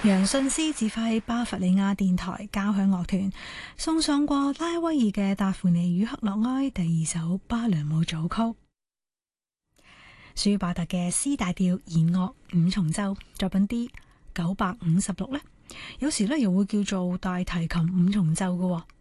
楊信斯指揮巴伐利亞電台交響樂團送上過拉威爾嘅達芙妮與克洛埃第2首芭蕾舞組曲。舒伯特嘅 C 大調弦樂五重奏作品 D 956呢，有時呢又會叫做大提琴五重奏嘅。